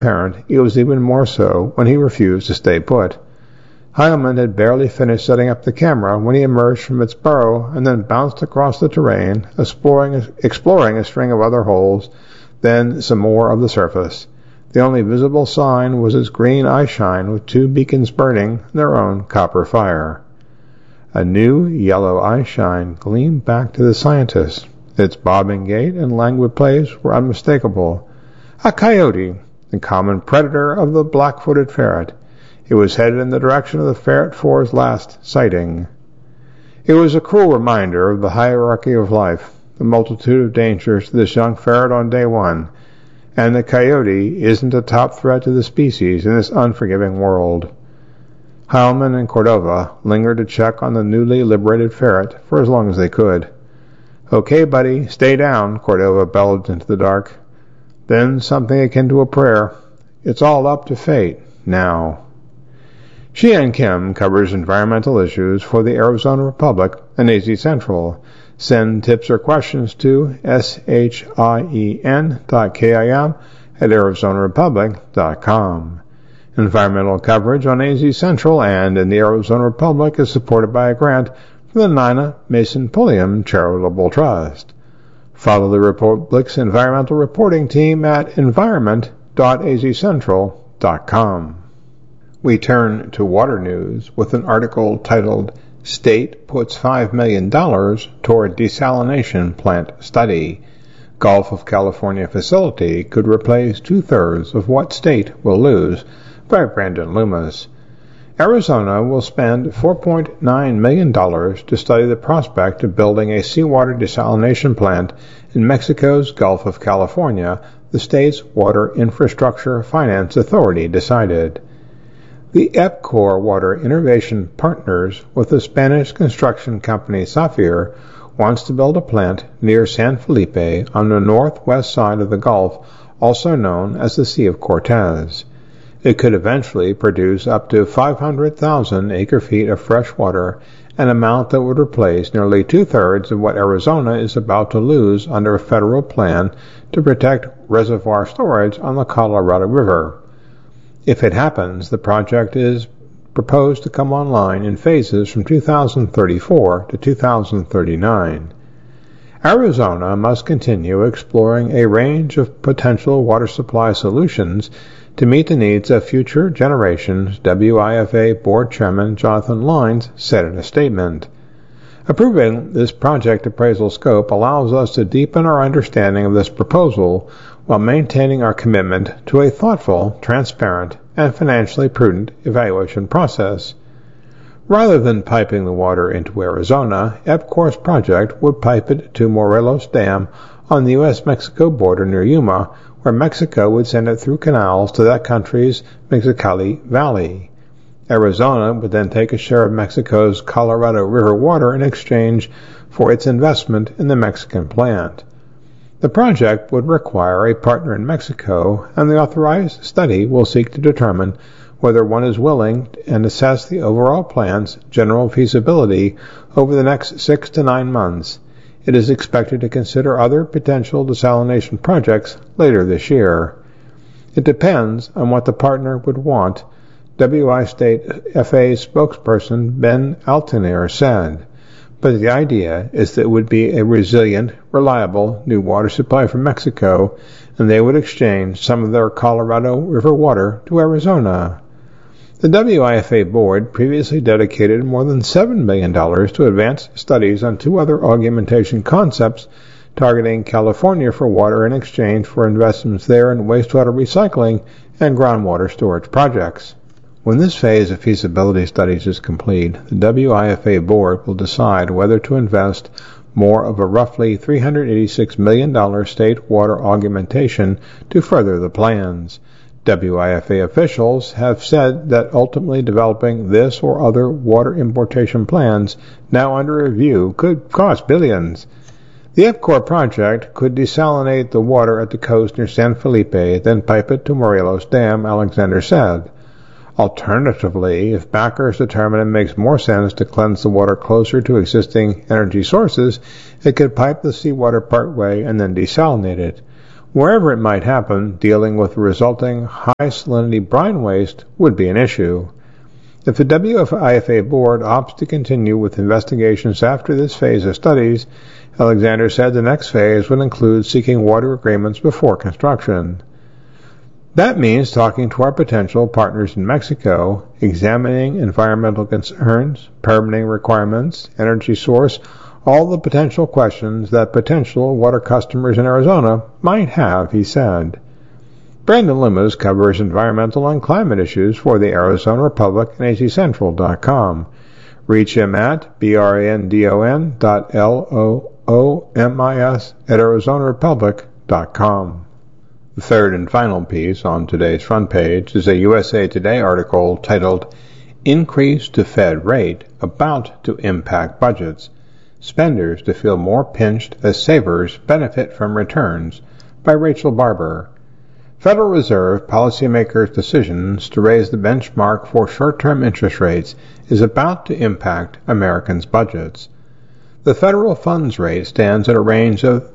apparent, it was even more so when he refused to stay put. Heilman had barely finished setting up the camera when he emerged from its burrow and then bounced across the terrain, exploring a string of other holes, then some more of the surface. The only visible sign was its green eyeshine with 2 beacons burning their own copper fire. A new yellow eyeshine gleamed back to the scientist. Its bobbing gait and languid plays were unmistakable. A coyote, the common predator of the black-footed ferret. It was headed in the direction of the Ferret 4's last sighting. It was a cruel reminder of the hierarchy of life, the multitude of dangers to this young ferret on day one, and the coyote isn't a top threat to the species in this unforgiving world. Heilman and Cordova lingered to check on the newly liberated ferret for as long as they could. "Okay, buddy, stay down," Cordova bellowed into the dark. Then something akin to a prayer. "It's all up to fate, now." Xian Kim covers environmental issues for the Arizona Republic and AZ Central. Send tips or questions to shin.kim@arizonarepublic.com. Environmental coverage on AZ Central and in the Arizona Republic is supported by a grant from the Nina Mason Pulliam Charitable Trust. Follow the Republic's environmental reporting team at environment.azcentral.com. We turn to water news with an article titled "State Puts $5 Million Toward Desalination Plant Study. Gulf of California Facility Could Replace 2/3 of What State Will Lose," by Brandon Loomis. Arizona will spend $4.9 million to study the prospect of building a seawater desalination plant in Mexico's Gulf of California, the state's Water Infrastructure Finance Authority decided. The EPCOR Water Innovation partners with the Spanish construction company Saphir wants to build a plant near San Felipe on the northwest side of the Gulf, also known as the Sea of Cortez. It could eventually produce up to 500,000 acre-feet of fresh water, an amount that would replace nearly 2/3 of what Arizona is about to lose under a federal plan to protect reservoir storage on the Colorado River. If it happens, the project is proposed to come online in phases from 2034 to 2039. Arizona must continue exploring a range of potential water supply solutions to meet the needs of future generations, WIFA Board Chairman Jonathan Lines said in a statement. Approving this project appraisal scope allows us to deepen our understanding of this proposal while maintaining our commitment to a thoughtful, transparent, and financially prudent evaluation process. Rather than piping the water into Arizona, EPCOR's project would pipe it to Morelos Dam on the U.S.-Mexico border near Yuma, where Mexico would send it through canals to that country's Mexicali Valley. Arizona would then take a share of Mexico's Colorado River water in exchange for its investment in the Mexican plant. The project would require a partner in Mexico, and the authorized study will seek to determine whether one is willing and assess the overall plan's general feasibility over the next 6 to 9 months. It is expected to consider other potential desalination projects later this year. It depends on what the partner would want, WI State FA spokesperson Ben Altenaer said. But the idea is that it would be a resilient, reliable new water supply from Mexico, and they would exchange some of their Colorado River water to Arizona. The WIFA board previously dedicated more than $7 million to advance studies on 2 other augmentation concepts targeting California for water in exchange for investments there in wastewater recycling and groundwater storage projects. When this phase of feasibility studies is complete, the WIFA board will decide whether to invest more of a roughly $386 million state water augmentation to further the plans. WIFA officials have said that ultimately developing this or other water importation plans now under review could cost billions. The EPCOR project could desalinate the water at the coast near San Felipe, then pipe it to Morelos Dam, Alexander said. Alternatively, if backers determine it makes more sense to cleanse the water closer to existing energy sources, it could pipe the seawater partway and then desalinate it. Wherever it might happen, dealing with the resulting high-salinity brine waste would be an issue. If the WIFA board opts to continue with investigations after this phase of studies, Alexander said the next phase would include seeking water agreements before construction. That means talking to our potential partners in Mexico, examining environmental concerns, permitting requirements, energy source, all the potential questions that potential water customers in Arizona might have, he said. Brandon Loomis covers environmental and climate issues for the Arizona Republic and azcentral.com. Reach him at brandon.loomis@arizonarepublic.com. The third and final piece on today's front page is a USA Today article titled Increase to Fed Rate About to Impact Budgets. Spenders to Feel More Pinched as Savers Benefit from Returns by Rachel Barber. Federal Reserve policymakers' decisions to raise the benchmark for short-term interest rates is about to impact Americans' budgets. The federal funds rate stands at a range of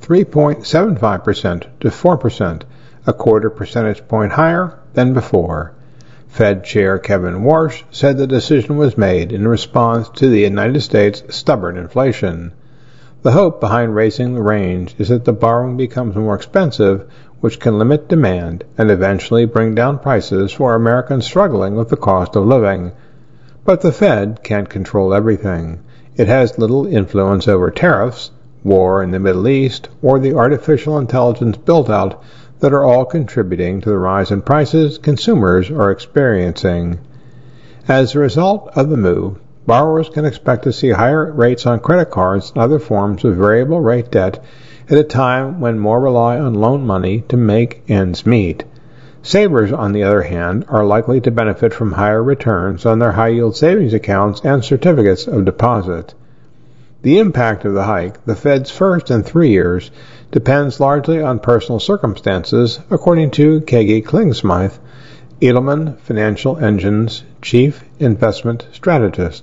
3.75% to 4%, a quarter percentage point higher than before. Fed Chair Kevin Warsh said the decision was made in response to the United States' stubborn inflation. The hope behind raising the range is that the borrowing becomes more expensive, which can limit demand and eventually bring down prices for Americans struggling with the cost of living. But the Fed can't control everything. It has little influence over tariffs, war in the Middle East, or the artificial intelligence build-out that are all contributing to the rise in prices consumers are experiencing. As a result of the move, borrowers can expect to see higher rates on credit cards and other forms of variable rate debt at a time when more rely on loan money to make ends meet. Savers, on the other hand, are likely to benefit from higher returns on their high-yield savings accounts and certificates of deposit. The impact of the hike, the Fed's first in 3 years, depends largely on personal circumstances, according to Kagi Klingsmith, Edelman Financial Engine's chief investment strategist.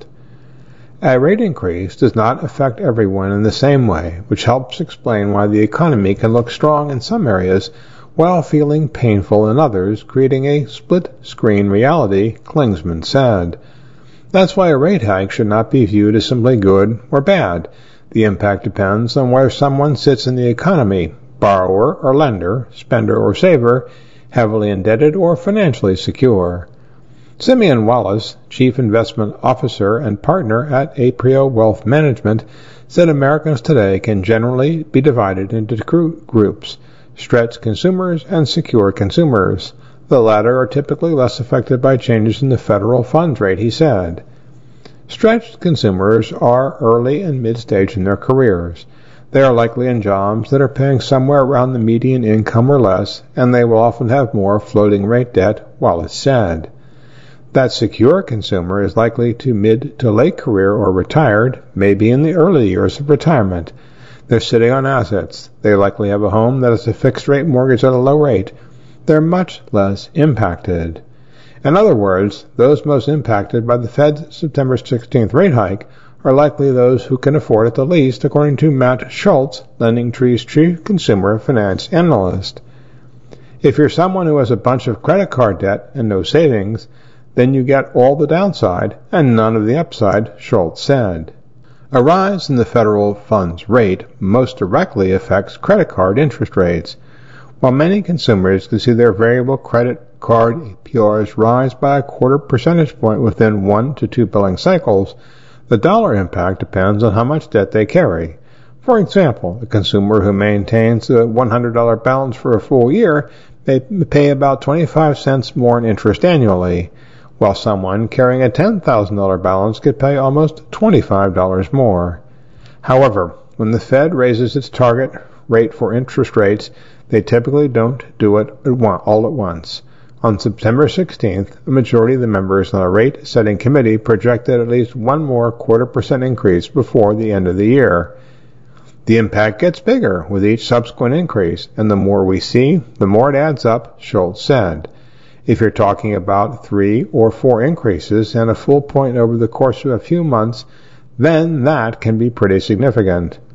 A rate increase does not affect everyone in the same way, which helps explain why the economy can look strong in some areas while feeling painful in others, creating a split-screen reality, Klingsman said. That's why a rate hike should not be viewed as simply good or bad. The impact depends on where someone sits in the economy, borrower or lender, spender or saver, heavily indebted or financially secure. Simeon Wallace, Chief Investment Officer and Partner at Aprio Wealth Management, said Americans today can generally be divided into groups, stretched consumers and secure consumers. The latter are typically less affected by changes in the federal funds rate, he said. Stretched consumers are early and mid-stage in their careers. They are likely in jobs that are paying somewhere around the median income or less, and they will often have more floating rate debt, Wallace said. That secure consumer is likely to mid to late career or retired, maybe in the early years of retirement. They're sitting on assets. They likely have a home that has a fixed-rate mortgage at a low rate. They're much less impacted. In other words, those most impacted by the Fed's September 16th rate hike are likely those who can afford it the least, according to Matt Schultz, LendingTree's chief consumer finance analyst. If you're someone who has a bunch of credit card debt and no savings, then you get all the downside and none of the upside, Schultz said. A rise in the federal funds rate most directly affects credit card interest rates. While many consumers can see their variable credit card APRs rise by a quarter percentage point within 1 to 2 billing cycles, the dollar impact depends on how much debt they carry. For example, a consumer who maintains a $100 balance for a full year may pay about 25 cents more in interest annually, while someone carrying a $10,000 balance could pay almost $25 more. However, when the Fed raises its target rate for interest rates, they typically don't do it all at once. On September 16th, a majority of the members on the rate-setting committee projected at least one more quarter% increase before the end of the year. The impact gets bigger with each subsequent increase, and the more we see, the more it adds up, Schultz said. If you're talking about 3 or 4 increases and a full point over the course of a few months, then that can be pretty significant.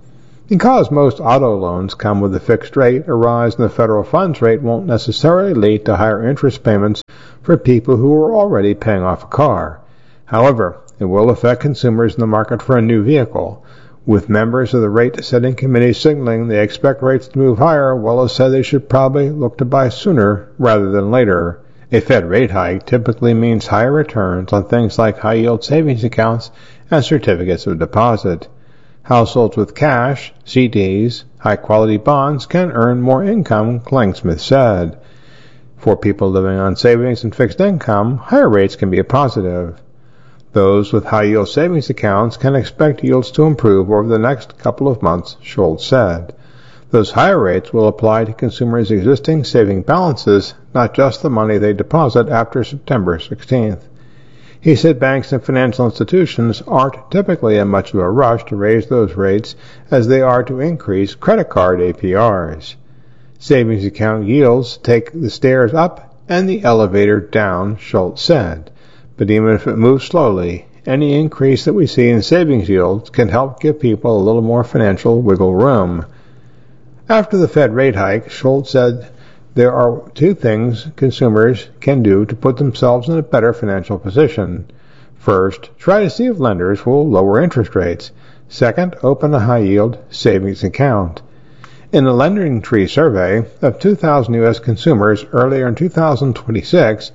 Because most auto loans come with a fixed rate, a rise in the federal funds rate won't necessarily lead to higher interest payments for people who are already paying off a car. However, it will affect consumers in the market for a new vehicle, with members of the rate-setting committee signaling they expect rates to move higher. Wallace said they should probably look to buy sooner rather than later. A Fed rate hike typically means higher returns on things like high-yield savings accounts and certificates of deposit. Households with cash, CDs, high-quality bonds can earn more income, Klingsmith said. For people living on savings and fixed income, higher rates can be a positive. Those with high-yield savings accounts can expect yields to improve over the next couple of months, Schultz said. Those higher rates will apply to consumers' existing saving balances, not just the money they deposit after September 16th. He said banks and financial institutions aren't typically in much of a rush to raise those rates as they are to increase credit card APRs. Savings account yields take the stairs up and the elevator down, Schultz said. But even if it moves slowly, any increase that we see in savings yields can help give people a little more financial wiggle room. After the Fed rate hike, Schultz said there are two things consumers can do to put themselves in a better financial position. First, try to see if lenders will lower interest rates. Second, open a high-yield savings account. In the Lending Tree survey of 2,000 U.S. consumers earlier in 2026,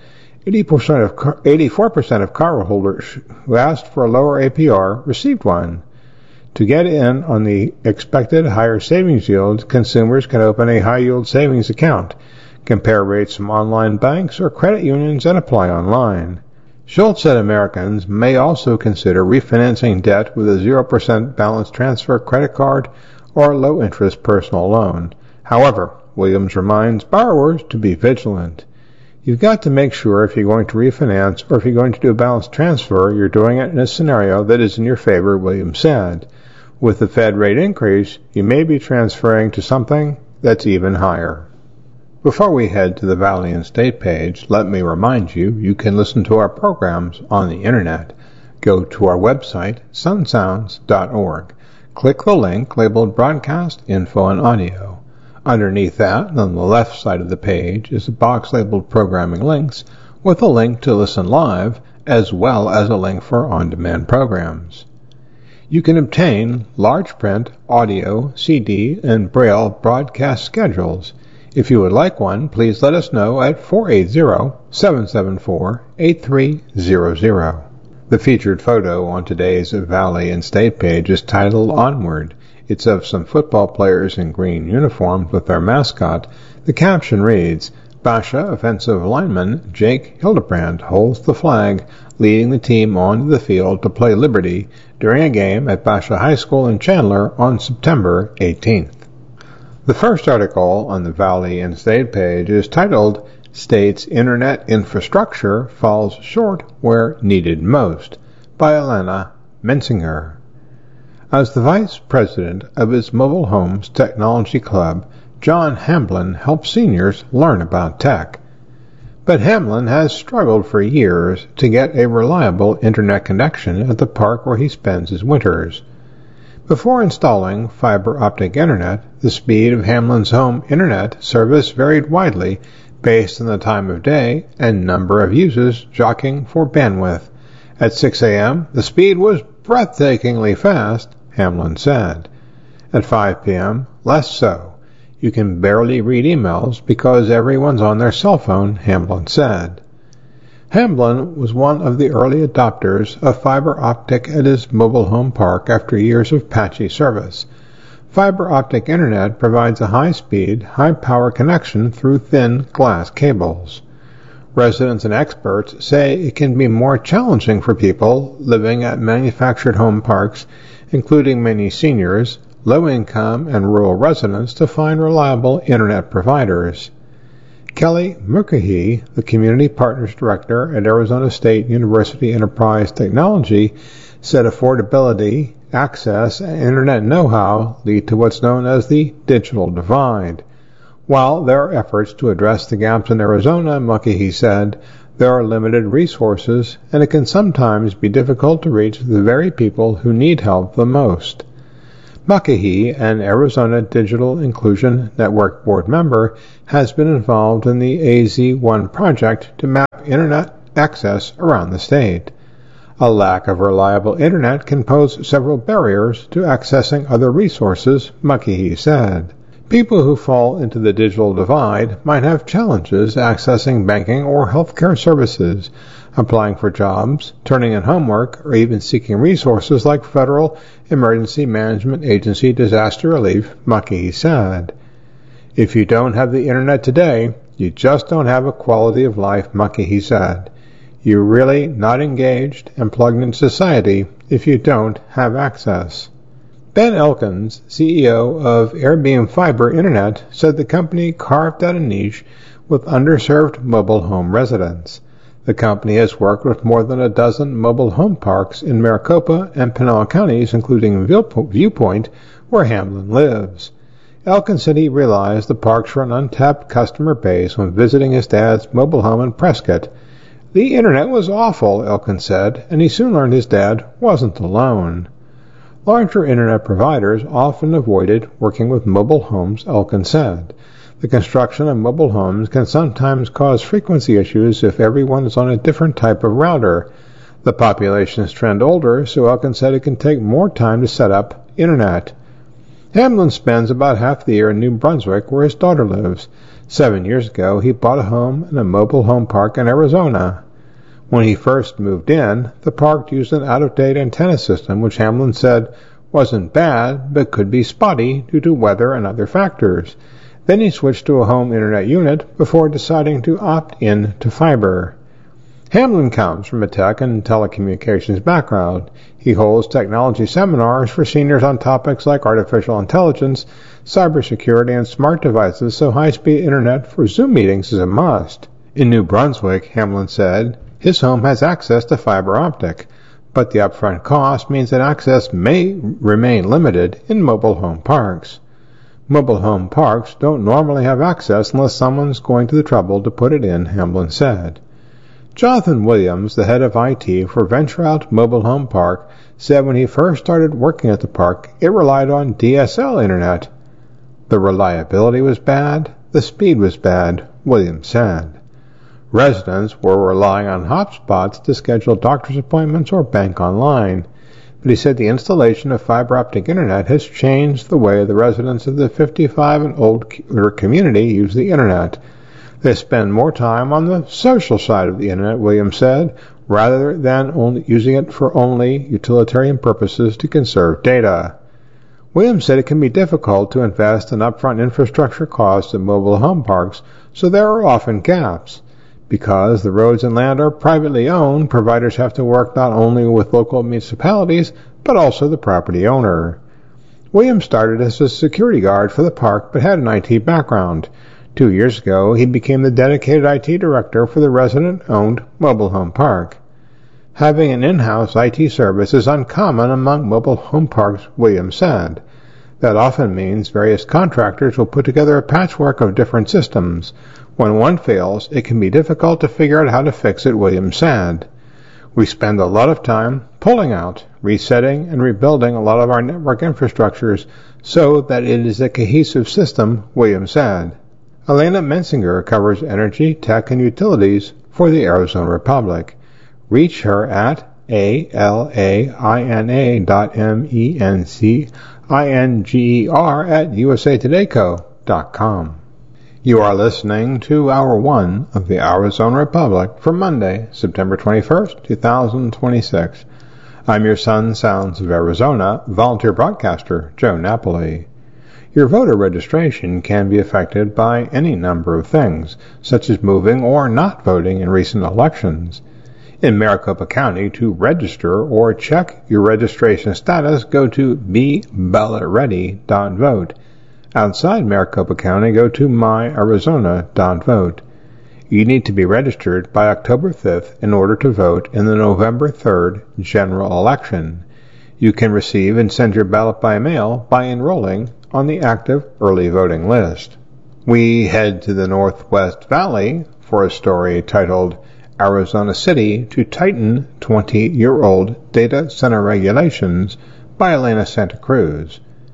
84% of cardholders who asked for a lower APR received one. To get in on the expected higher savings yields, consumers can open a high-yield savings account, compare rates from online banks or credit unions, and apply online. Schultz said Americans may also consider refinancing debt with a 0% balance transfer credit card or a low-interest personal loan. However, Williams reminds borrowers to be vigilant. You've got to make sure if you're going to refinance or if you're going to do a balance transfer, you're doing it in a scenario that is in your favor, Williams said. With the Fed rate increase, you may be transferring to something that's even higher. Before we head to the Valley and State page, let me remind you, you can listen to our programs on the Internet. Go to our website, sunsounds.org. Click the link labeled Broadcast Info and Audio. Underneath that, on the left side of the page, is a box labeled Programming Links with a link to listen live, as well as a link for on-demand programs. You can obtain large print, audio, CD, and Braille broadcast schedules. If you would like one, please let us know at 480-774-8300. The featured photo on today's Valley and State page is titled Onward. It's of some football players in green uniforms with their mascot. The caption reads, Basha offensive lineman Jake Hildebrand holds the flag, leading the team onto the field to play Liberty during a game at Basha High School in Chandler on September 18th. The first article on the Valley and State page is titled, State's Internet Infrastructure Falls Short Where Needed Most, by Elena Mensinger. As the vice president of his Mobile Homes Technology Club, John Hamblin helps seniors learn about tech. But Hamlin has struggled for years to get a reliable internet connection at the park where he spends his winters. Before installing fiber optic internet, the speed of Hamlin's home internet service varied widely based on the time of day and number of users jockeying for bandwidth. At 6 a.m., the speed was breathtakingly fast, Hamlin said. At 5 p.m., less so. You can barely read emails because everyone's on their cell phone, Hamlin said. Hamlin was one of the early adopters of fiber optic at his mobile home park after years of patchy service. Fiber optic internet provides a high-speed, high-power connection through thin glass cables. Residents and experts say it can be more challenging for people living at manufactured home parks, including many seniors, low-income, and rural residents, to find reliable internet providers. Kelly Mukherjee, the Community Partners Director at Arizona State University Enterprise Technology, said affordability, access, and internet know-how lead to what's known as the digital divide. While there are efforts to address the gaps in Arizona, Mukherjee said, there are limited resources, and it can sometimes be difficult to reach the very people who need help the most. Makahi, an Arizona Digital Inclusion Network board member, has been involved in the AZ1 project to map internet access around the state. A lack of reliable internet can pose several barriers to accessing other resources, Makahi said. People who fall into the digital divide might have challenges accessing banking or healthcare services, applying for jobs, turning in homework, or even seeking resources like Federal Emergency Management Agency disaster relief, Makahi said. If you don't have the internet today, you just don't have a quality of life, Makahi said. You're really not engaged and plugged into society if you don't have access. Ben Elkins, CEO of Airbeam Fiber Internet, said the company carved out a niche with underserved mobile home residents. The company has worked with more than a dozen mobile home parks in Maricopa and Pinal counties, including Viewpoint, where Hamlin lives. Elkins said he realized the parks were an untapped customer base when visiting his dad's mobile home in Prescott. The internet was awful, Elkins said, and he soon learned his dad wasn't alone. Larger internet providers often avoided working with mobile homes, Elkins said. The construction of mobile homes can sometimes cause frequency issues if everyone is on a different type of router. The populations trend older, so Elkins said it can take more time to set up internet. Hamlin spends about half the year in New Brunswick, where his daughter lives. 7 years ago, he bought a home in a mobile home park in Arizona. When he first moved in, the park used an out-of-date antenna system, which Hamlin said wasn't bad, but could be spotty due to weather and other factors. Then he switched to a home internet unit before deciding to opt in to fiber. Hamlin comes from a tech and telecommunications background. He holds technology seminars for seniors on topics like artificial intelligence, cybersecurity, and smart devices, so high-speed internet for Zoom meetings is a must. In New Brunswick, Hamlin said, his home has access to fiber optic, but the upfront cost means that access may remain limited in mobile home parks. Mobile home parks don't normally have access unless someone's going to the trouble to put it in, Hamlin said. Jonathan Williams, the head of IT for Venture Out Mobile Home Park, said when he first started working at the park, it relied on DSL internet. The reliability was bad, the speed was bad, Williams said. Residents were relying on hotspots to schedule doctor's appointments or bank online, but he said the installation of fiber optic internet has changed the way the residents of the 55 and older community use the internet. They spend more time on the social side of the internet, Williams said, rather than only using it for only utilitarian purposes to conserve data. Williams said it can be difficult to invest in upfront infrastructure costs at mobile home parks, so there are often gaps. Because the roads and land are privately owned, providers have to work not only with local municipalities, but also the property owner. Williams started as a security guard for the park, but had an IT background. 2 years ago, he became the dedicated IT director for the resident-owned mobile home park. Having an in-house IT service is uncommon among mobile home parks, Williams said. That often means various contractors will put together a patchwork of different systems. When one fails, it can be difficult to figure out how to fix it, Williams said. We spend a lot of time pulling out, resetting, and rebuilding a lot of our network infrastructures so that it is a cohesive system, Williams said. Elena Mensinger covers energy, tech, and utilities for the Arizona Republic. Reach her at alaina.mencinger@usatoday.com. You are listening to Hour 1 of the Arizona Republic for Monday, September 21st, 2026. I'm your Sun Sounds of Arizona volunteer broadcaster, Joe Napoli. Your voter registration can be affected by any number of things, such as moving or not voting in recent elections. In Maricopa County, to register or check your registration status, go to beballotready.vote. Outside Maricopa County, go to myarizona.vote. You need to be registered by October 5th in order to vote in the November 3rd general election. You can receive and send your ballot by mail by enrolling on the active early voting list. We head to the Northwest Valley for a story titled Arizona City to Tighten 20-Year-Old Data Center Regulations by Elena Santa Cruz.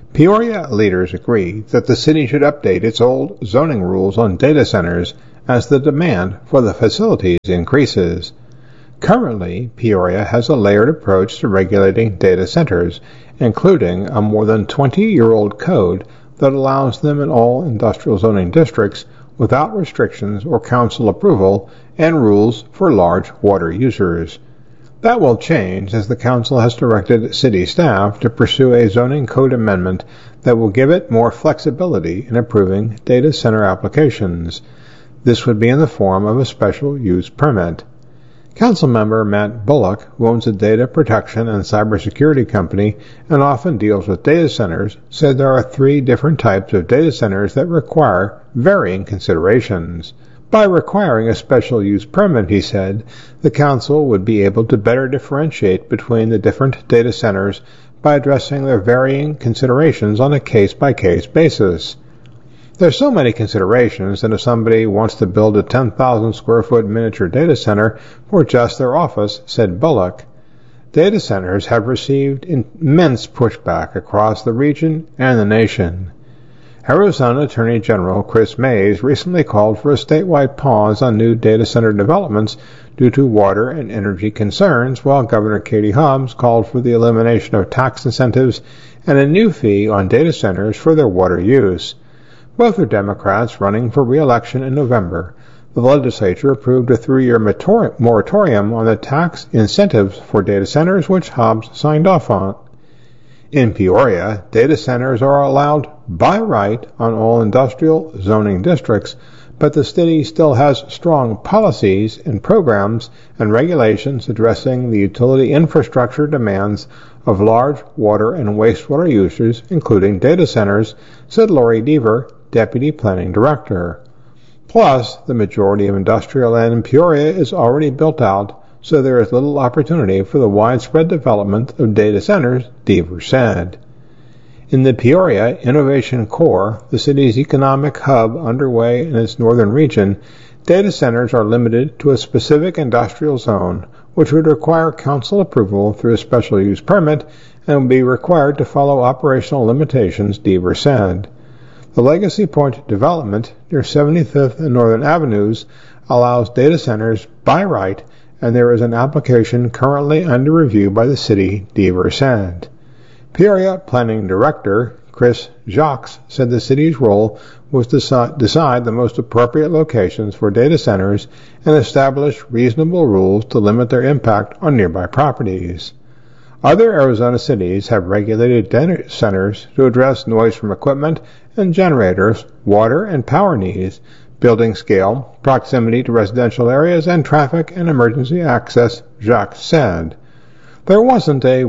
Peoria leaders agree that the city should update its old zoning rules on data centers as the demand for the facilities increases. Currently, Peoria has a layered approach to regulating data centers, including a more than 20-year-old code that allows them in all industrial zoning districts without restrictions or council approval, and rules for large water users. That will change as the council has directed city staff to pursue a zoning code amendment that will give it more flexibility in approving data center applications. This would be in the form of a special use permit. Councilmember Matt Bullock, who owns a data protection and cybersecurity company and often deals with data centers, said there are 3 different types of data centers that require varying considerations. By requiring a special use permit, he said, the council would be able to better differentiate between the different data centers by addressing their varying considerations on a case-by-case basis. There's so many considerations that if somebody wants to build a 10,000 square foot miniature data center for just their office, said Bullock. Data centers have received immense pushback across the region and the nation. Arizona Attorney General Chris Mays recently called for a statewide pause on new data center developments due to water and energy concerns, while Governor Katie Hobbs called for the elimination of tax incentives and a new fee on data centers for their water use. Both are Democrats running for re-election in November. The legislature approved a 3-year moratorium on the tax incentives for data centers, which Hobbs signed off on. In Peoria, data centers are allowed by right on all industrial zoning districts, but the city still has strong policies and programs and regulations addressing the utility infrastructure demands of large water and wastewater users, including data centers, said Lori Deaver, Deputy Planning Director. Plus, the majority of industrial land in Peoria is already built out, so there is little opportunity for the widespread development of data centers, Deaver said. In the Peoria Innovation Core, the city's economic hub underway in its northern region, data centers are limited to a specific industrial zone, which would require council approval through a special use permit and would be required to follow operational limitations, Deaver said. The Legacy Point development near 75th and Northern Avenues allows data centers by right, and there is an application currently under review by the city, Deaver said. Peoria Planning Director Chris Jacques said the city's role was to decide the most appropriate locations for data centers and establish reasonable rules to limit their impact on nearby properties. Other Arizona cities have regulated data centers to address noise from equipment and generators, water and power needs, building scale, proximity to residential areas, and traffic and emergency access, Jacques said. There wasn't a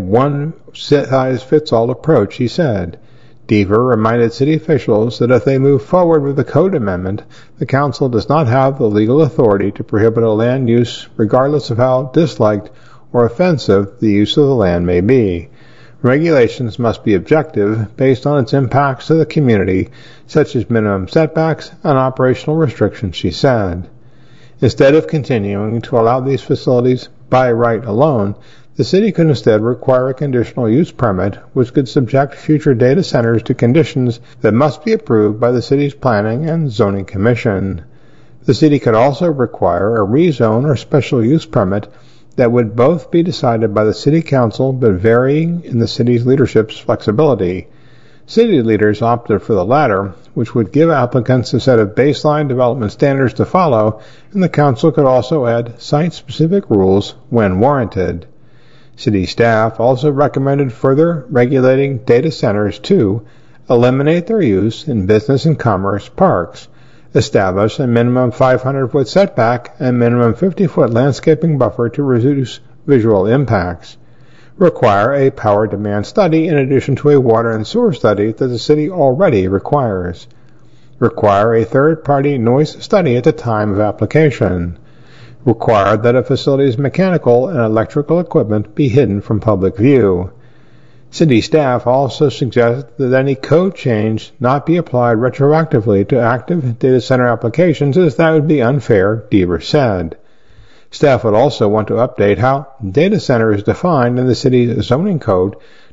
one-size-fits-all approach, he said. Deaver reminded city officials that if they move forward with the code amendment, the council does not have the legal authority to prohibit a land use regardless of how disliked or offensive the use of the land may be. Regulations must be objective, based on its impacts to the community, such as minimum setbacks and operational restrictions, she said. Instead of continuing to allow these facilities by right alone, the city could instead require a conditional use permit, which could subject future data centers to conditions that must be approved by the city's Planning and Zoning Commission. The city could also require a rezone or special use permit that would both be decided by the city council but varying in the city's leadership's flexibility. City leaders opted for the latter, which would give applicants a set of baseline development standards to follow, and the council could also add site-specific rules when warranted. City staff also recommended further regulating data centers to eliminate their use in business and commerce parks, establish a minimum 500-foot setback and minimum 50-foot landscaping buffer to reduce visual impacts, require a power demand study in addition to a water and sewer study that the city already requires, require a third-party noise study at the time of application, require that a facility's mechanical and electrical equipment be hidden from public view. City staff also suggest that any code change not be applied retroactively to active data center applications, as that would be unfair, Deaver said. Staff would also want to update how data center is defined in the city's zoning code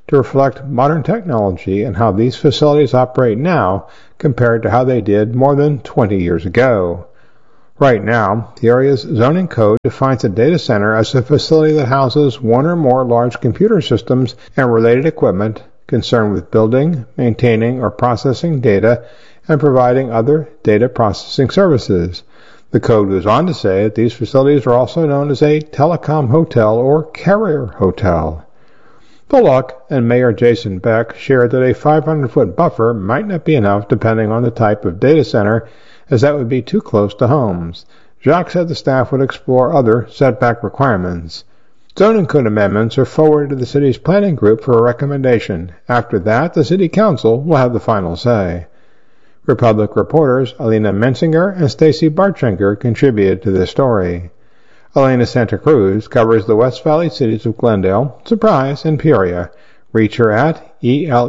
to reflect modern technology and how these facilities operate now compared to how they did more than 20 years ago. Right now, the area's zoning code defines a data center as a facility that houses one or more large computer systems and related equipment concerned with building, maintaining, or processing data and providing other data processing services. The code goes on to say that these facilities are also known as a telecom hotel or carrier hotel. Bullock and Mayor Jason Beck shared that a 500-foot buffer might not be enough depending on the type of data center, as that would be too close to homes. Jacques said the staff would explore other setback requirements. Zoning code amendments are forwarded to the city's planning group for a recommendation. After that, the city council will have the final say. Republic reporters Alina Mensinger and Stacy Bartschenker contributed to this story. Elena Santa Cruz covers the West Valley cities of Glendale, Surprise, and Peoria. Reach her at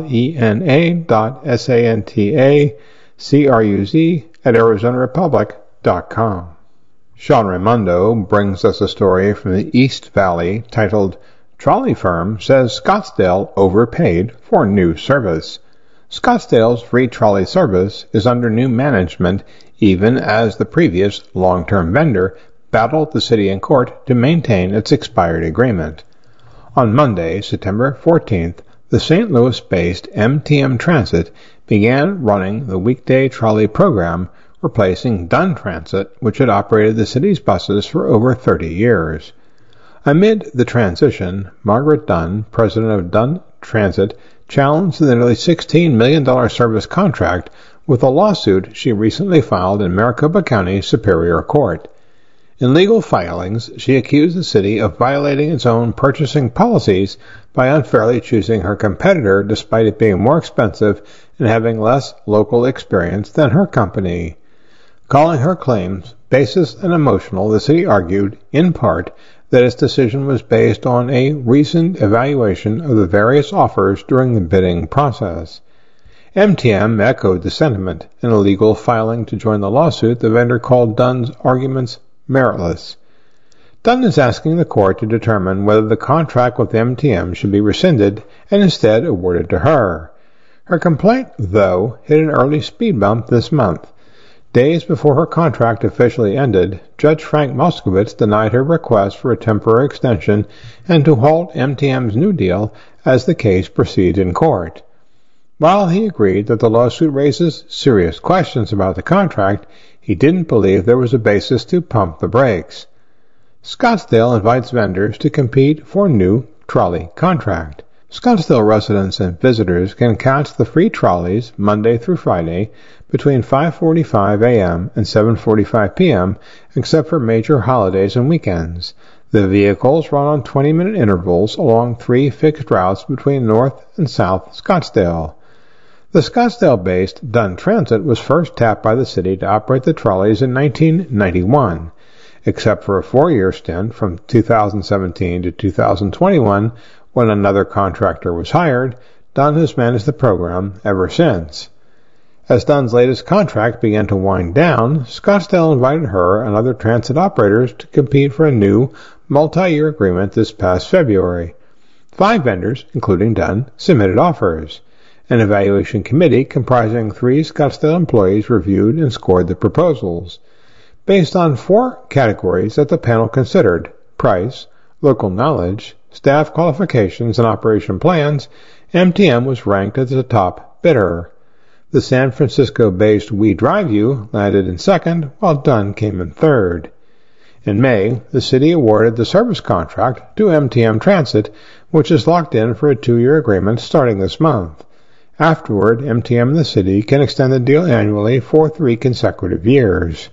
elena.santacruz@arizonarepublic.com. Sean Raimondo brings us a story from the East Valley titled Trolley Firm Says Scottsdale Overpaid for New Service. Scottsdale's free trolley service is under new management even as the previous long-term vendor battled the city in court to maintain its expired agreement. On Monday, September 14th, the St. Louis-based MTM Transit began running the weekday trolley program, replacing Dunn Transit, which had operated the city's buses for over 30 years. Amid the transition, Margaret Dunn, president of Dunn Transit, challenged the nearly $16 million service contract with a lawsuit she recently filed in Maricopa County Superior Court. In legal filings, she accused the city of violating its own purchasing policies by unfairly choosing her competitor despite it being more expensive and having less local experience than her company. Calling her claims baseless and emotional, the city argued, in part, that its decision was based on a recent evaluation of the various offers during the bidding process. MTM echoed the sentiment. In a legal filing to join the lawsuit, the vendor called Dunn's arguments meritless. Dunn is asking the court to determine whether the contract with MTM should be rescinded and instead awarded to her. Her complaint, though, hit an early speed bump this month. Days before her contract officially ended, Judge Frank Moskowitz denied her request for a temporary extension and to halt MTM's new deal as the case proceeds in court. While he agreed that the lawsuit raises serious questions about the contract, he didn't believe there was a basis to pump the brakes. Scottsdale invites vendors to compete for a new trolley contract. Scottsdale residents and visitors can catch the free trolleys Monday through Friday between 5:45 a.m. and 7:45 p.m. except for major holidays and weekends. The vehicles run on 20-minute intervals along 3 fixed routes between North and South Scottsdale. The Scottsdale-based Dunn Transit was first tapped by the city to operate the trolleys in 1991. Except for a 4-year stint from 2017 to 2021, when another contractor was hired, Dunn has managed the program ever since. As Dunn's latest contract began to wind down, Scottsdale invited her and other transit operators to compete for a new multi-year agreement this past February. 5 vendors, including Dunn, submitted offers. An evaluation committee comprising 3 Scottsdale employees reviewed and scored the proposals. Based on 4 categories that the panel considered: price, local knowledge, staff qualifications, and operation plans, MTM was ranked as the top bidder. The San Francisco-based We Drive You landed in second, while Dunn came in third. In May, the city awarded the service contract to MTM Transit, which is locked in for a 2-year agreement starting this month. Afterward, MTM and the city can extend the deal annually for 3 consecutive years.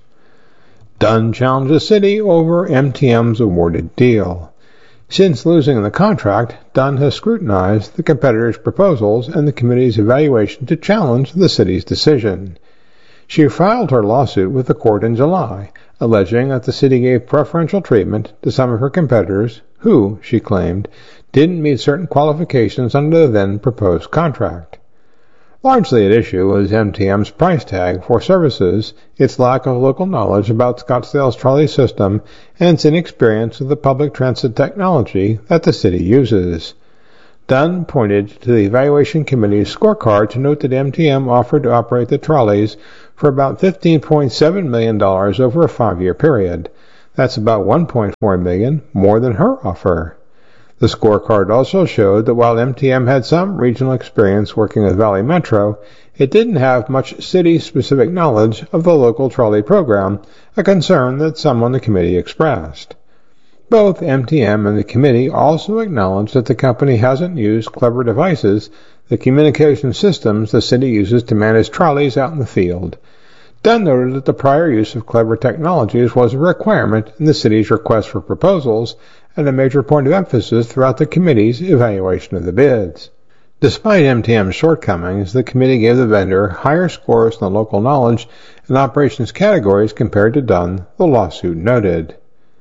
Dunn challenged the city over MTM's awarded deal. Since losing the contract, Dunn has scrutinized the competitor's proposals and the committee's evaluation to challenge the city's decision. She filed her lawsuit with the court in July, alleging that the city gave preferential treatment to some of her competitors who, she claimed, didn't meet certain qualifications under the then-proposed contract. Largely at issue was MTM's price tag for services, its lack of local knowledge about Scottsdale's trolley system, and its inexperience with the public transit technology that the city uses. Dunn pointed to the evaluation committee's scorecard to note that MTM offered to operate the trolleys for about $15.7 million over a 5-year period. That's about $1.4 million more than her offer. The scorecard also showed that while MTM had some regional experience working with Valley Metro, it didn't have much city-specific knowledge of the local trolley program, a concern that some on the committee expressed. Both MTM and the committee also acknowledged that the company hasn't used Clever Devices, the communication systems the city uses to manage trolleys out in the field. Dunn noted that the prior use of Clever Technologies was a requirement in the city's request for proposals and a major point of emphasis throughout the committee's evaluation of the bids. Despite MTM's shortcomings, the committee gave the vendor higher scores in the local knowledge and operations categories compared to Dunn, the lawsuit noted.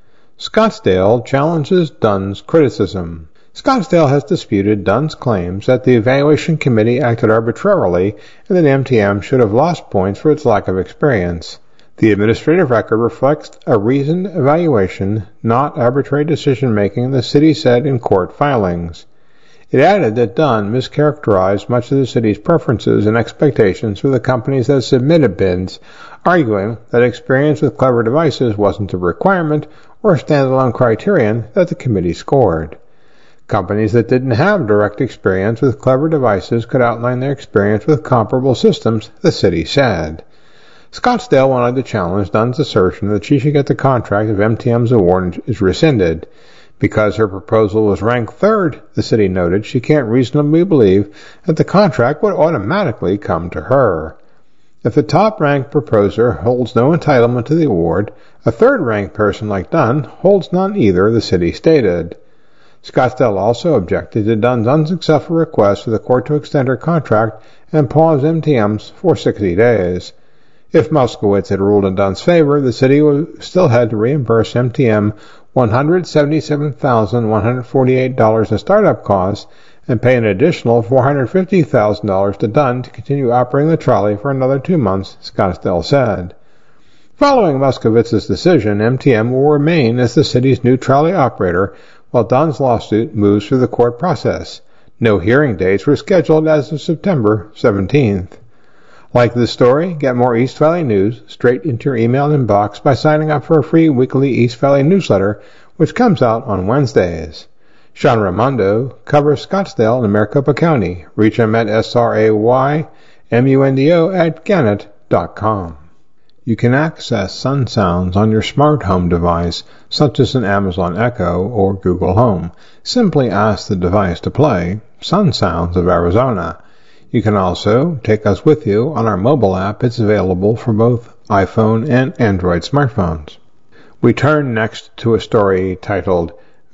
Scottsdale challenges Dunn's criticism. Scottsdale has disputed Dunn's claims that the evaluation committee acted arbitrarily and that MTM should have lost points for its lack of experience. The administrative record reflects a reasoned evaluation, not arbitrary decision-making, the city said in court filings. It added that Dunn mischaracterized much of the city's preferences and expectations for the companies that submitted bids, arguing that experience with Clever Devices wasn't a requirement or a standalone criterion that the committee scored. Companies that didn't have direct experience with Clever Devices could outline their experience with comparable systems, the city said. Scottsdale wanted to challenge Dunn's assertion that she should get the contract if MTM's award is rescinded. Because her proposal was ranked third, the city noted, she can't reasonably believe that the contract would automatically come to her. If the top-ranked proposer holds no entitlement to the award, a third-ranked person like Dunn holds none either, the city stated. Scottsdale also objected to Dunn's unsuccessful request for the court to extend her contract and pause MTM's for 60 days. If Moskowitz had ruled in Dunn's favor, the city would still had to reimburse MTM $177,148 in startup costs and pay an additional $450,000 to Dunn to continue operating the trolley for another 2 months, Scottsdale said. Following Moskowitz's decision, MTM will remain as the city's new trolley operator while Dunn's lawsuit moves through the court process. No hearing dates were scheduled as of September 17th. Like this story? Get more East Valley news straight into your email inbox by signing up for a free weekly East Valley newsletter, which comes out on Wednesdays. Sean Raimondo covers Scottsdale and Maricopa County. Reach him at SRAYMUNDO@gannett.com. You can access Sun Sounds on your smart home device, such as an Amazon Echo or Google Home. Simply ask the device to play Sun Sounds of Arizona. You can also take us with you on our mobile app. It's available for both iPhone and Android smartphones. We turn next to a story titled,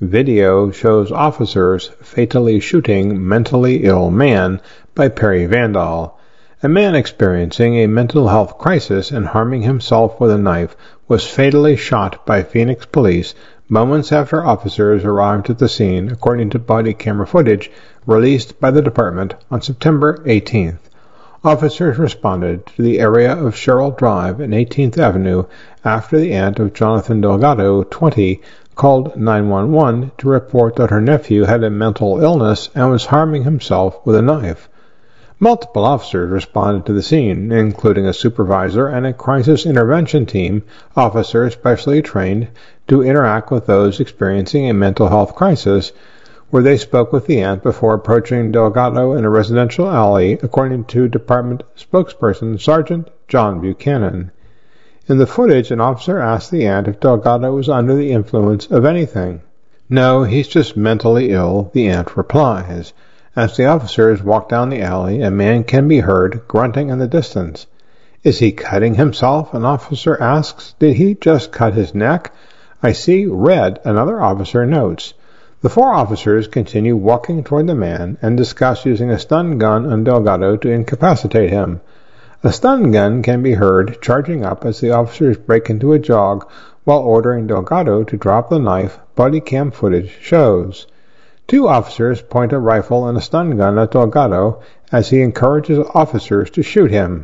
Video Shows Officers Fatally Shooting Mentally Ill Man by Perry Vandal. A man experiencing a mental health crisis and harming himself with a knife was fatally shot by Phoenix police moments after officers arrived at the scene, according to body camera footage released by the department on September 18th. Officers responded to the area of Sherrill Drive and 18th Avenue after the aunt of Jonathan Delgado, 20, called 911 to report that her nephew had a mental illness and was harming himself with a knife. Multiple officers responded to the scene, including a supervisor and a crisis intervention team, officers specially trained to interact with those experiencing a mental health crisis, where they spoke with the aunt before approaching Delgado in a residential alley, according to department spokesperson Sergeant John Buchanan. In the footage, an officer asked the aunt if Delgado was under the influence of anything. No, he's just mentally ill, the aunt replies. As the officers walk down the alley, a man can be heard grunting in the distance. Is he cutting himself? An officer asks. Did he just cut his neck? I see red, another officer notes. The 4 officers continue walking toward the man and discuss using a stun gun on Delgado to incapacitate him. A stun gun can be heard charging up as the officers break into a jog while ordering Delgado to drop the knife, body cam footage shows. 2 officers point a rifle and a stun gun at Delgado as he encourages officers to shoot him.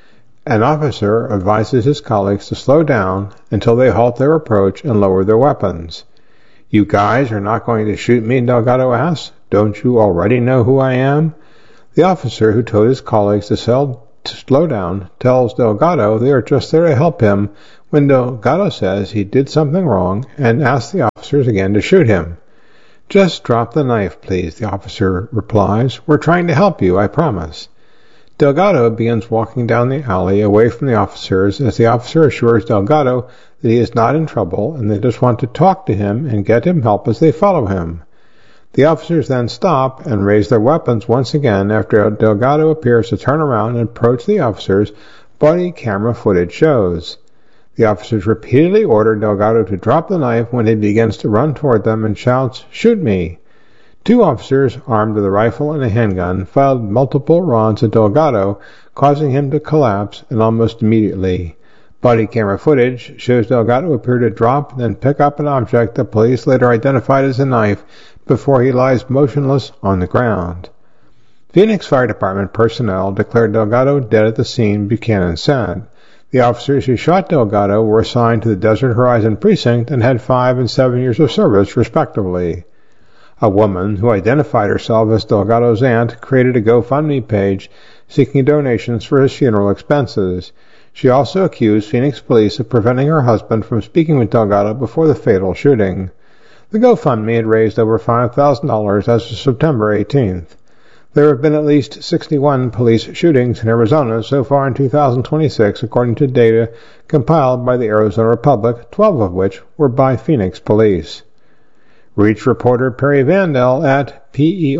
An officer advises his colleagues to slow down until they halt their approach and lower their weapons. You guys are not going to shoot me, Delgado asks. Don't you already know who I am? The officer, who told his colleagues to slow down, tells Delgado they are just there to help him when Delgado says he did something wrong and asks the officers again to shoot him. Just drop the knife, please, the officer replies. We're trying to help you, I promise. Delgado begins walking down the alley away from the officers as the officer assures Delgado that he is not in trouble and they just want to talk to him and get him help as they follow him. The officers then stop and raise their weapons once again after Delgado appears to turn around and approach the officers, body camera footage shows. The officers repeatedly order Delgado to drop the knife when he begins to run toward them and shouts, "Shoot me!" Two officers, armed with a rifle and a handgun, fired multiple rounds at Delgado, causing him to collapse and almost immediately. Body camera footage shows Delgado appear to drop and then pick up an object that police later identified as a knife before he lies motionless on the ground. Phoenix Fire Department personnel declared Delgado dead at the scene, Buchanan said. The officers who shot Delgado were assigned to the Desert Horizon Precinct and had 5 and 7 years of service, respectively. A woman who identified herself as Delgado's aunt created a GoFundMe page seeking donations for his funeral expenses. She also accused Phoenix police of preventing her husband from speaking with Delgado before the fatal shooting. The GoFundMe had raised over $5,000 as of September 18th. There have been at least 61 police shootings in Arizona so far in 2026, according to data compiled by the Arizona Republic, 12 of which were by Phoenix police. Reach reporter Perry Vandell at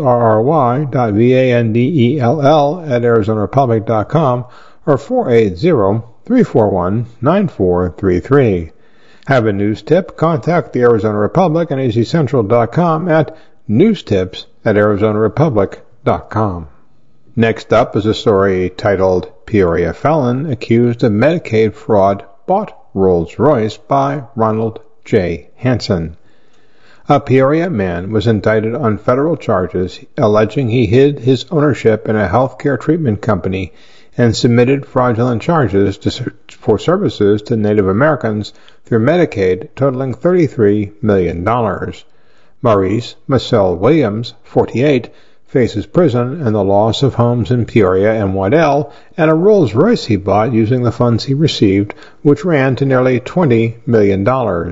perry.vandell@arizonarepublic.com or 480-341-9433. Have a news tip? Contact the Arizona Republic and azcentral.com at newstips@arizonarepublic.com. Next up is a story titled Peoria Felon Accused of Medicaid Fraud Bought Rolls-Royce by Ronald J. Hansen. A Peoria man was indicted on federal charges alleging he hid his ownership in a healthcare treatment company and submitted fraudulent charges for services to Native Americans through Medicaid totaling $33 million. Maurice Marcel Williams, 48, faces prison and the loss of homes in Peoria and Waddell and a Rolls-Royce he bought using the funds he received, which ran to nearly $20 million.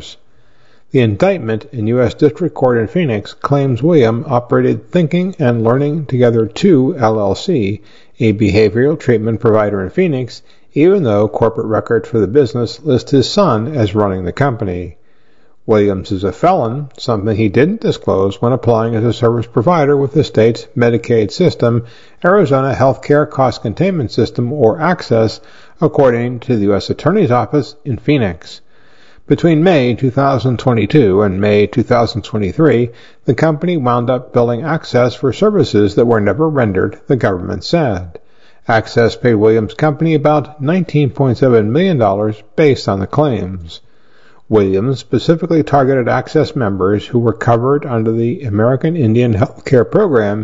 The indictment in U.S. District Court in Phoenix claims William operated Thinking and Learning Together 2 LLC, a behavioral treatment provider in Phoenix, even though corporate records for the business list his son as running the company. Williams is a felon, something he didn't disclose when applying as a service provider with the state's Medicaid system, Arizona Healthcare Cost Containment System, or ACCESS, according to the U.S. Attorney's Office in Phoenix. Between May 2022 and May 2023, the company wound up billing Access for services that were never rendered, the government said. Access paid Williams' company about $19.7 million based on the claims. Williams specifically targeted Access members who were covered under the American Indian Health Care Program,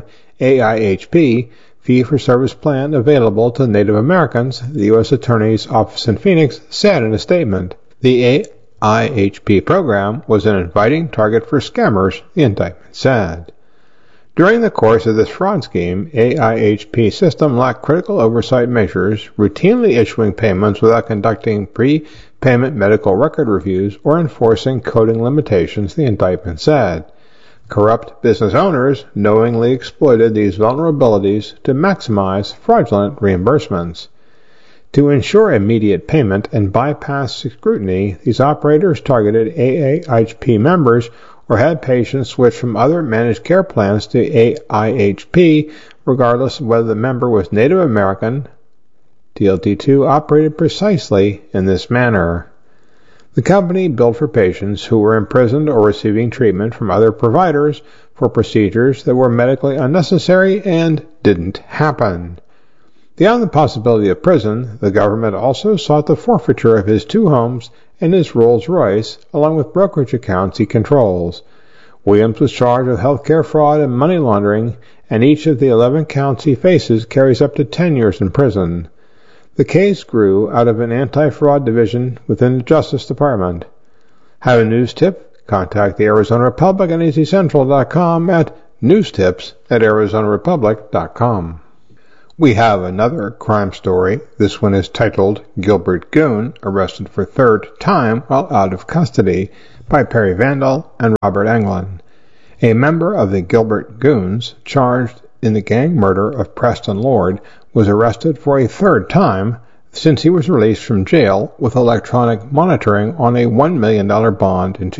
AIHP, fee-for-service plan available to Native Americans, the U.S. Attorney's Office in Phoenix said in a statement. The AIHP program was an inviting target for scammers, the indictment said. During the course of this fraud scheme, AIHP system lacked critical oversight measures, routinely issuing payments without conducting pre-payment medical record reviews or enforcing coding limitations, the indictment said. Corrupt business owners knowingly exploited these vulnerabilities to maximize fraudulent reimbursements. To ensure immediate payment and bypass scrutiny, these operators targeted AIHP members or had patients switch from other managed care plans to AIHP, regardless of whether the member was Native American. DLT2 operated precisely in this manner. The company billed for patients who were imprisoned or receiving treatment from other providers for procedures that were medically unnecessary and didn't happen. Beyond the possibility of prison, the government also sought the forfeiture of his 2 homes and his Rolls-Royce, along with brokerage accounts he controls. Williams was charged with healthcare fraud and money laundering, and each of the 11 counts he faces carries up to 10 years in prison. The case grew out of an anti-fraud division within the Justice Department. Have a news tip? Contact the Arizona Republic and azcentral.com at news tips at ArizonaRepublic.com. We have another crime story. This one is titled Gilbert Goon Arrested for Third Time While Out of Custody by Perry Vandal and Robert Anglin. A member of the Gilbert Goons charged in the gang murder of Preston Lord was arrested for a third time since he was released from jail with electronic monitoring on a $1 million bond in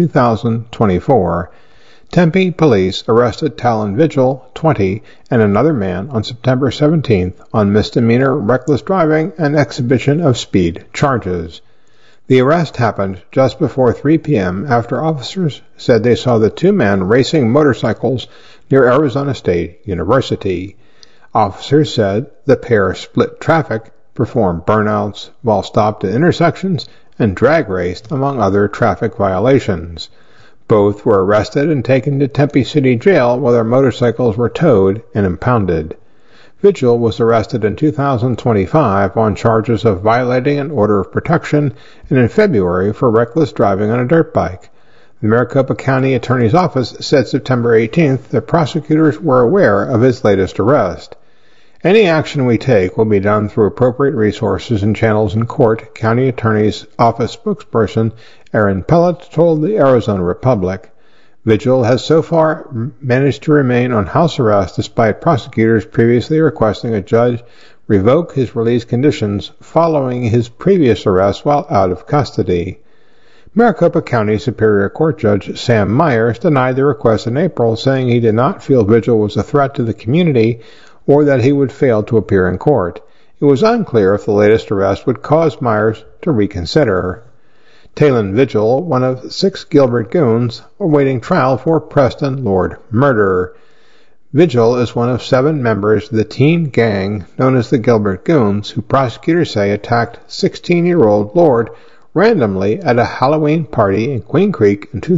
2024. Tempe police arrested Talon Vigil, 20, and another man on September 17th on misdemeanor reckless driving and exhibition of speed charges. The arrest happened just before 3 p.m. after officers said they saw the two men racing motorcycles near Arizona State University. Officers said the pair split traffic, performed burnouts while stopped at intersections, and drag raced, among other traffic violations. Both were arrested and taken to Tempe City Jail while their motorcycles were towed and impounded. Vigil was arrested in 2025 on charges of violating an order of protection and in February for reckless driving on a dirt bike. The Maricopa County Attorney's Office said September 18th that prosecutors were aware of his latest arrest. Any action we take will be done through appropriate resources and channels in court, County Attorney's Office spokesperson Aaron Pellet told the Arizona Republic. Vigil has so far managed to remain on house arrest despite prosecutors previously requesting a judge revoke his release conditions following his previous arrest while out of custody. Maricopa County Superior Court Judge Sam Myers denied the request in April, saying he did not feel Vigil was a threat to the community or that he would fail to appear in court. It was unclear if the latest arrest would cause Myers to reconsider. Talon Vigil, one of 6 Gilbert Goons, awaiting trial for Preston Lord murder. Vigil is one of 7 members of the teen gang known as the Gilbert Goons, who prosecutors say attacked 16-year-old Lord randomly at a Halloween party in Queen Creek in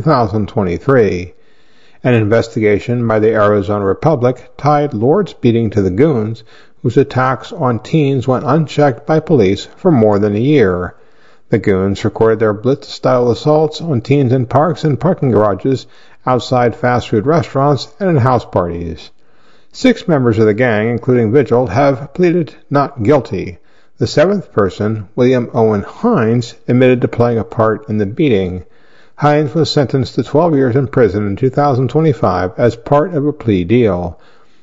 2023. An investigation by the Arizona Republic tied Lord's beating to the Goons, whose attacks on teens went unchecked by police for more than a year. The Goons recorded their blitz-style assaults on teens in parks and parking garages, outside fast food restaurants, and in house parties. 6 members of the gang, including Vigil, have pleaded not guilty. The 7th person, William Owen Hines, admitted to playing a part in the beating. Hines was sentenced to 12 years in prison in 2025 as part of a plea deal.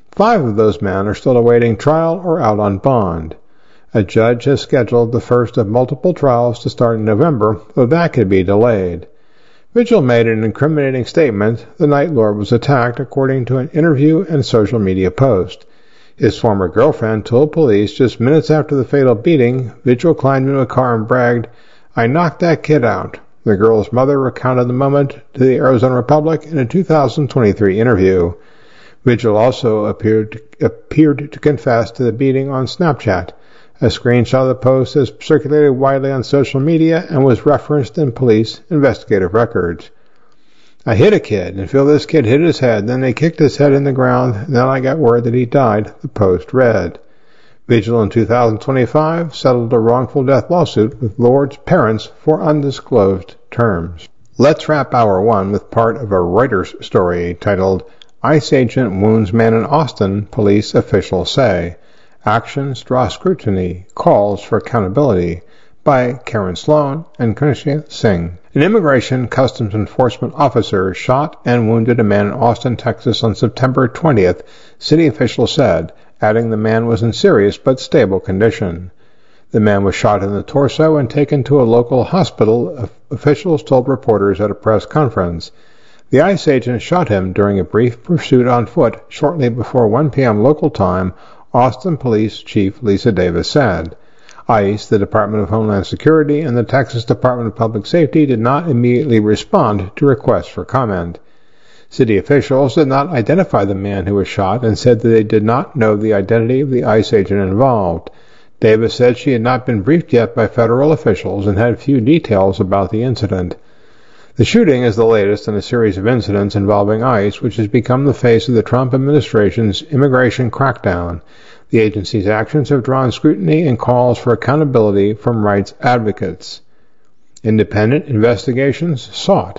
5 of those men are still awaiting trial or out on bond. A judge has scheduled the first of multiple trials to start in November, though that could be delayed. Vigil made an incriminating statement the night Lord was attacked, according to an interview and social media post. His former girlfriend told police just minutes after the fatal beating, Vigil climbed into a car and bragged, "I knocked that kid out." The girl's mother recounted the moment to the Arizona Republic in a 2023 interview. Vigil also appeared to confess to the beating on Snapchat. A screenshot of the post has circulated widely on social media and was referenced in police investigative records. "I hit a kid and feel this kid hit his head, then they kicked his head in the ground, and then I got word that he died," the post read. Vigil in 2025 settled a wrongful death lawsuit with Lord's parents for undisclosed terms. Let's wrap Hour 1 with part of a Reuters story titled, "ICE Agent Wounds Man in Austin, Police Officials Say. Actions Draw Scrutiny, Calls for Accountability," by Karen Sloan and Kanishya Singh. An Immigration Customs Enforcement officer shot and wounded a man in Austin, Texas on September 20th, city officials said, adding the man was in serious but stable condition. The man was shot in the torso and taken to a local hospital, officials told reporters at a press conference. The ICE agent shot him during a brief pursuit on foot shortly before 1 p.m. local time, Austin Police Chief Lisa Davis said. ICE, the Department of Homeland Security, and the Texas Department of Public Safety did not immediately respond to requests for comment. City officials did not identify the man who was shot and said that they did not know the identity of the ICE agent involved. Davis said she had not been briefed yet by federal officials and had few details about the incident. The shooting is the latest in a series of incidents involving ICE, which has become the face of the Trump administration's immigration crackdown. The agency's actions have drawn scrutiny and calls for accountability from rights advocates. Independent investigations sought.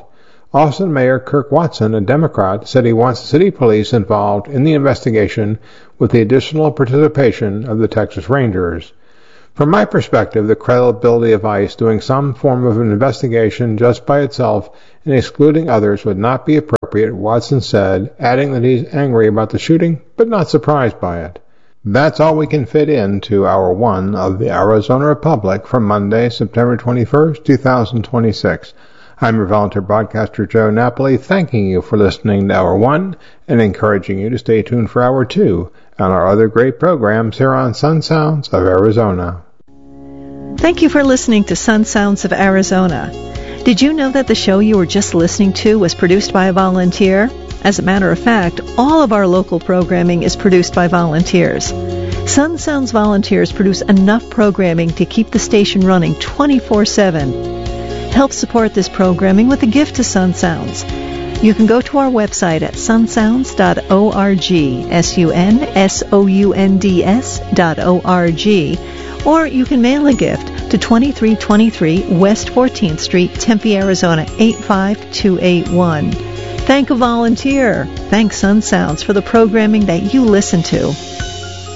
Austin Mayor Kirk Watson, a Democrat, said he wants city police involved in the investigation with the additional participation of the Texas Rangers. From my perspective, the credibility of ICE doing some form of an investigation just by itself and excluding others would not be appropriate, Watson said, adding that he's angry about the shooting, but not surprised by it. That's all we can fit into Hour 1 of the Arizona Republic for Monday, September 21st, 2026. I'm your volunteer broadcaster, Joe Napoli, thanking you for listening to Hour 1 and encouraging you to stay tuned for Hour 2 and our other great programs here on Sun Sounds of Arizona. Thank you for listening to Sun Sounds of Arizona. Did you know that the show you were just listening to was produced by a volunteer? As a matter of fact, all of our local programming is produced by volunteers. Sun Sounds volunteers produce enough programming to keep the station running 24/7. Help support this programming with a gift to Sun Sounds. You can go to our website at sunsounds.org, sunsounds.org, or you can mail a gift to 2323 West 14th Street, Tempe, Arizona 85281. Thank a volunteer. Thank Sun Sounds for the programming that you listen to.